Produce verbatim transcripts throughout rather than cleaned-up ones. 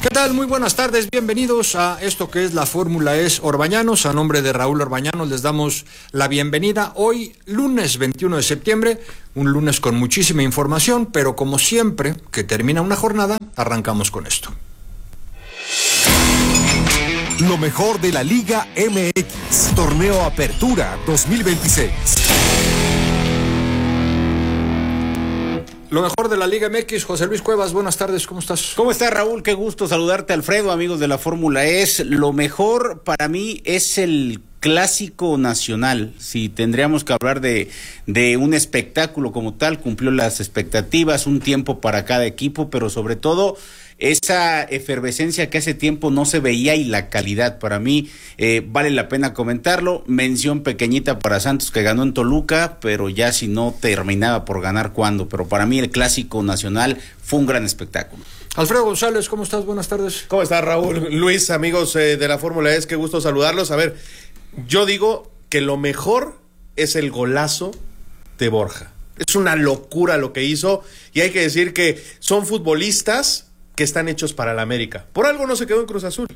¿Qué tal? Muy buenas tardes, bienvenidos a esto que es la Fórmula E S Orbañanos. A nombre de Raúl Orbañanos les damos la bienvenida hoy, lunes veintiuno de septiembre, un lunes con muchísima información, pero como siempre que termina una jornada, arrancamos con esto. Lo mejor de la Liga M X, Torneo Apertura dos mil veintiséis. Lo mejor de la Liga M X, José Luis Cuevas, buenas tardes, ¿cómo estás? ¿Cómo estás, Raúl? Qué gusto saludarte, Alfredo, amigos de la Fórmula E S. Lo mejor para mí es el Clásico Nacional. Si tendríamos que hablar de, de un espectáculo como tal, cumplió las expectativas, un tiempo para cada equipo, pero sobre todo esa efervescencia que hace tiempo no se veía y la calidad. Para mí eh, vale la pena comentarlo. Mención pequeñita para Santos, que ganó en Toluca, pero ya si no terminaba por ganar, ¿cuándo? Pero para mí el Clásico Nacional fue un gran espectáculo. Alfredo González, ¿cómo estás? Buenas tardes. ¿Cómo estás, Raúl? Luis, amigos eh, de la Fórmula E S, qué gusto saludarlos. A ver, yo digo que lo mejor es el golazo de Borja. Es una locura lo que hizo, y hay que decir que son futbolistas que están hechos para la América. Por algo no se quedó en Cruz Azul.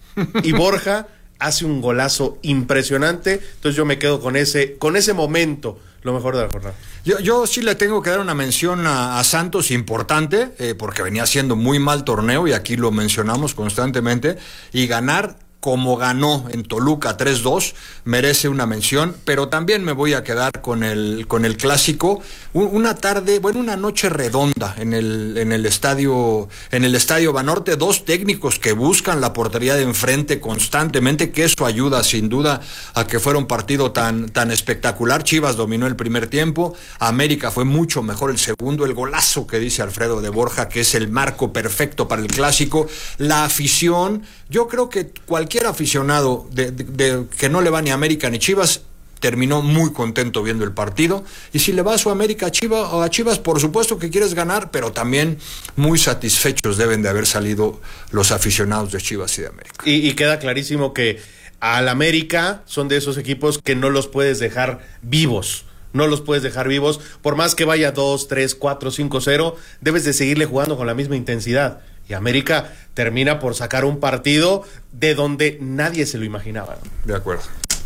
Y Borja hace un golazo impresionante. Entonces yo me quedo con ese, con ese momento, lo mejor de la jornada. Yo, yo sí le tengo que dar una mención a, a Santos importante, eh, porque venía haciendo muy mal torneo, y aquí lo mencionamos constantemente, y ganar como ganó en Toluca tres dos, merece una mención, pero también me voy a quedar con el con el clásico, una tarde, bueno, una noche redonda en el en el estadio en el estadio Banorte, dos técnicos que buscan la portería de enfrente constantemente, que eso ayuda sin duda a que fuera un partido tan tan espectacular. Chivas dominó el primer tiempo, América fue mucho mejor el segundo, el golazo que dice Alfredo de Borja, que es el marco perfecto para el clásico, la afición. Yo creo que cualquier aficionado de, de, de que no le va ni a América ni Chivas terminó muy contento viendo el partido, y si le va a su América a Chivas, o a Chivas, por supuesto que quieres ganar, pero también muy satisfechos deben de haber salido los aficionados de Chivas y de América. Y, y queda clarísimo que al América son de esos equipos que no los puedes dejar vivos. No los puedes dejar vivos, por más que vaya dos, tres, cuatro, cinco, cero, debes de seguirle jugando con la misma intensidad. Y América termina por sacar un partido de donde nadie se lo imaginaba. De acuerdo.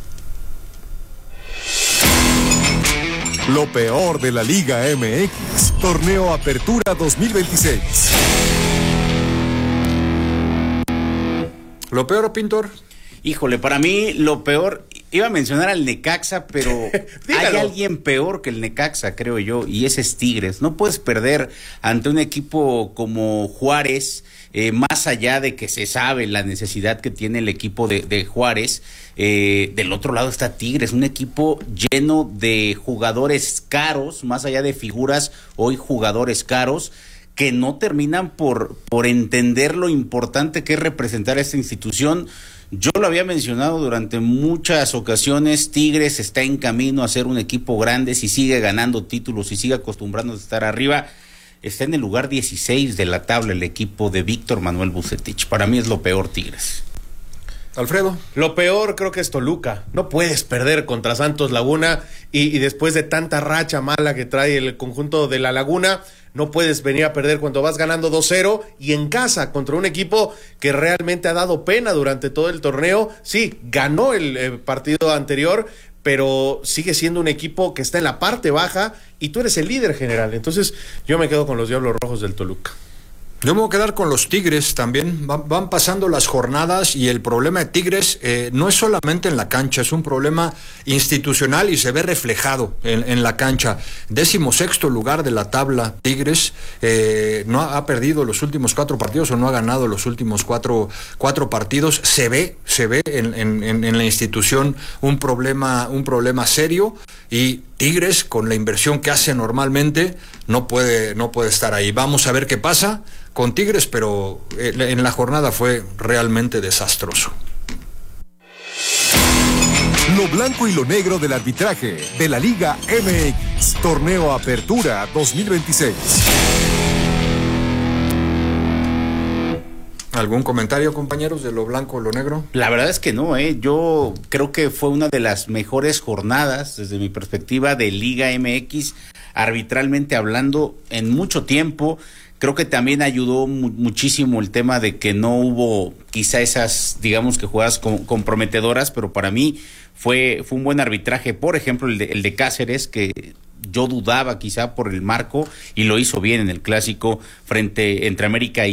Lo peor de la Liga M X, Torneo Apertura dos mil veintiséis. ¿Lo peor, Pintor? Híjole, para mí lo peor, iba a mencionar al Necaxa, pero hay alguien peor que el Necaxa, creo yo, y ese es Tigres. No puedes perder ante un equipo como Juárez, eh, más allá de que se sabe la necesidad que tiene el equipo de, de Juárez. Eh, del otro lado está Tigres, un equipo lleno de jugadores caros, más allá de figuras, hoy jugadores caros, que no terminan por, por entender lo importante que es representar a esta institución. Yo lo había mencionado durante muchas ocasiones, Tigres está en camino a ser un equipo grande, si sigue ganando títulos, si sigue acostumbrándose a estar arriba. Está en el lugar dieciséis de la tabla el equipo de Víctor Manuel Vucetich. Para mí es lo peor, Tigres. Alfredo. Lo peor creo que es Toluca. No puedes perder contra Santos Laguna, y, y después de tanta racha mala que trae el conjunto de la Laguna, no puedes venir a perder cuando vas ganando dos cero y en casa contra un equipo que realmente ha dado pena durante todo el torneo. Sí, ganó el eh, partido anterior, pero sigue siendo un equipo que está en la parte baja y tú eres el líder general. Entonces yo me quedo con los Diablos Rojos del Toluca. Yo me voy a quedar con los Tigres también. Van, van pasando las jornadas y el problema de Tigres eh, no es solamente en la cancha, es un problema institucional y se ve reflejado en, en la cancha. Décimo sexto lugar de la tabla Tigres, eh, no ha, ha perdido los últimos cuatro partidos o no ha ganado los últimos cuatro, cuatro partidos. Se ve, se ve en, en, en la institución un problema, un problema serio, y Tigres, con la inversión que hace normalmente, no puede, no puede estar ahí. Vamos a ver qué pasa con Tigres, pero en la jornada fue realmente desastroso. Lo blanco y lo negro del arbitraje de la Liga M X, Torneo Apertura dos mil veintiséis. ¿Algún comentario, compañeros, de lo blanco o lo negro? La verdad es que no, ¿eh? Yo creo que fue una de las mejores jornadas, desde mi perspectiva, de Liga M X, arbitralmente hablando, en mucho tiempo. Creo que también ayudó mu- muchísimo el tema de que no hubo quizá esas, digamos que jugadas com- comprometedoras, pero para mí fue, fue un buen arbitraje. Por ejemplo, el de, el de Cáceres, que yo dudaba quizá por el marco, y lo hizo bien en el clásico frente entre América y